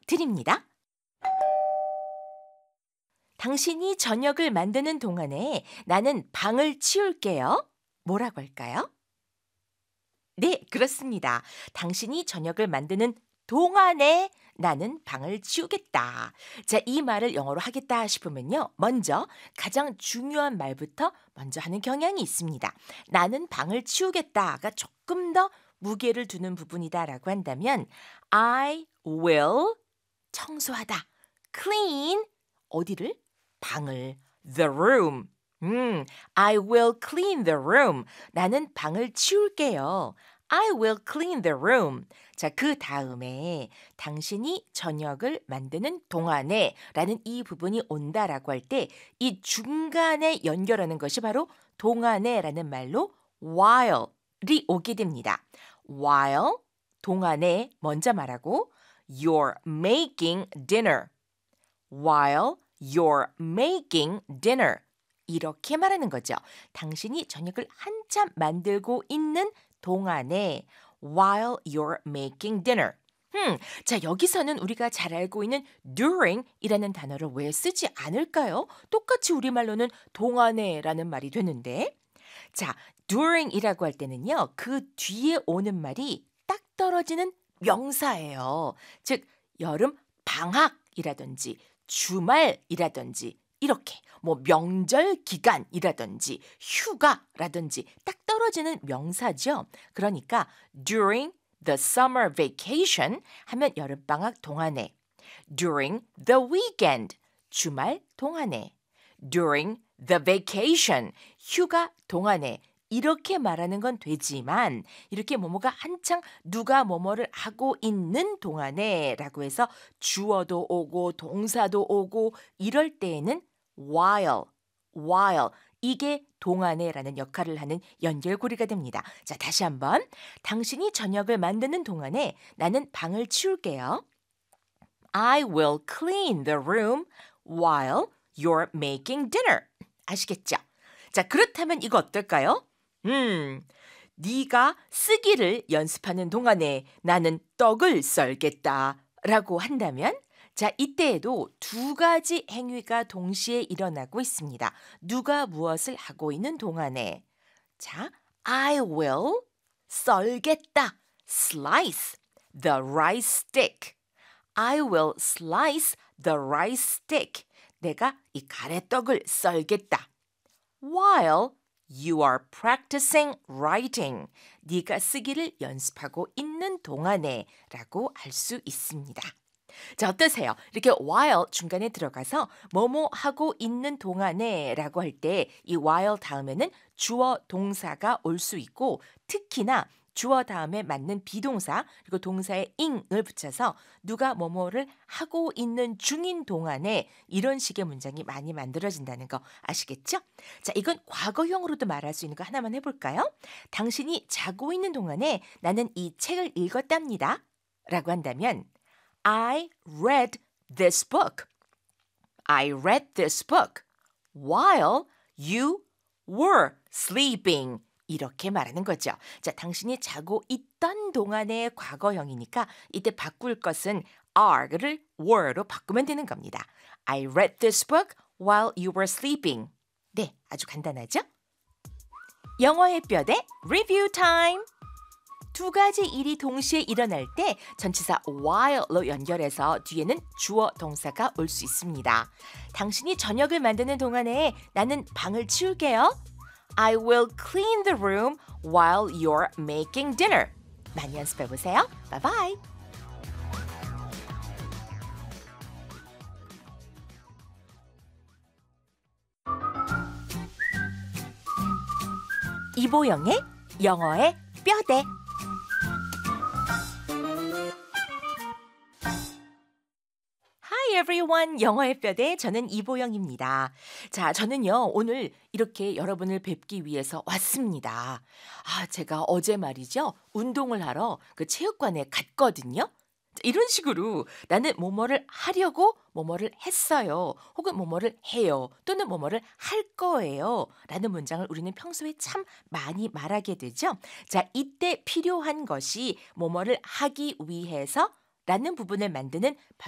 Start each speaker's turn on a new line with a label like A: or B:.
A: 드립니다. 당신이 저녁을 만드는 동안에 나는 방을 치울게요. 뭐라고 할까요? 네, 그렇습니다. 당신이 저녁을 만드는 동안에 나는 방을 치우겠다. 자, 이 말을 영어로 하겠다 싶으면요. 먼저 가장 중요한 말부터 먼저 하는 경향이 있습니다. 나는 방을 치우겠다가 조금 더 무게를 두는 부분이다라고 한다면 I will 청소하다. clean 어디를? 방을. the room. I will clean the room. 나는 방을 치울게요. I will clean the room. 자, 그 다음에 당신이 저녁을 만드는 동안에 라는 이 부분이 온다라고 할 때 이 중간에 연결하는 것이 바로 동안에 라는 말로 while이 오게 됩니다. while, 동안에 먼저 말하고 you're making dinner. while you're making dinner. 이렇게 말하는 거죠. 당신이 저녁을 한참 만들고 있는 동안에 while you're making dinner. 자, 여기서는 우리가 잘 알고 있는 during이라는 단어를 왜 쓰지 않을까요? 똑같이 우리말로는 동안에라는 말이 되는데. 자, during이라고 할 때는요. 그 뒤에 오는 말이 딱 떨어지는 명사예요. 즉, 여름 방학이라든지 주말이라든지 이렇게 명절 기간이라든지 휴가라든지 딱 떨어지는 명사죠. 그러니까 during the summer vacation 하면 여름방학 동안에, during the weekend 주말 동안에, during the vacation 휴가 동안에 이렇게 말하는 건 되지만 이렇게 뭐뭐가 한창 누가 뭐뭐를 하고 있는 동안에 라고 해서 주어도 오고 동사도 오고 이럴 때에는 while 이게 동안에 라는 역할을 하는 연결고리가 됩니다. 자, 다시 한번. 당신이 저녁을 만드는 동안에 나는 방을 치울게요. I will clean the room while you're making dinner. 아시겠죠? 자, 그렇다면 이거 어떨까요? 네가 쓰기를 연습하는 동안에 나는 떡을 썰겠다 라고 한다면 자, 이때에도 두 가지 행위가 동시에 일어나고 있습니다. 누가 무엇을 하고 있는 동안에. 자, I will 썰겠다. slice the rice stick. I will slice the rice stick. 내가 이 가래떡을 썰겠다. While you are practicing writing. 네가 쓰기를 연습하고 있는 동안에 라고 할 수 있습니다. 자, 어떠세요? 이렇게 while 중간에 들어가서 뭐뭐 하고 있는 동안에 라고 할 때 이 while 다음에는 주어 동사가 올 수 있고 특히나 주어 다음에 맞는 비동사 그리고 동사에 ing을 붙여서 누가 뭐뭐를 하고 있는 중인 동안에 이런 식의 문장이 많이 만들어진다는 거 아시겠죠? 자, 이건 과거형으로도 말할 수 있는 거 하나만 해볼까요? 당신이 자고 있는 동안에 나는 이 책을 읽었답니다. 라고 한다면 I read this book. I read this book while you were sleeping. 이렇게 말하는 거죠. 자, 당신이 자고 있던 동안의 과거형이니까 이때 바꿀 것은 are를 were로 바꾸면 되는 겁니다. I read this book while you were sleeping. 네, 아주 간단하죠? 영어의 뼈대 리뷰 타임. 두 가지 일이 동시에 일어날 때 전치사 while로 연결해서 뒤에는 주어 동사가 올 수 있습니다. 당신이 저녁을 만드는 동안에 나는 방을 치울게요. I will clean the room while you're making dinner. 많이 연습해보세요. Bye bye. 이보영의 영어의 뼈대. Hi everyone. 영어의 뼈대 저는 이보영입니다. 자, 저는요 오늘 이렇게 여러분을 뵙기 위해서 왔습니다. 제가 어제 말이죠 운동을 하러 그 체육관에 갔거든요. 이런 식으로 나는 뭐뭐를 하려고 뭐뭐를 했어요. 혹은 뭐뭐를 해요. 또는 뭐뭐를 할 거예요. 라는 문장을 우리는 평소에 참 많이 말하게 되죠. 자, 이때 필요한 것이 뭐뭐를 하기 위해서 라는 부분을 만드는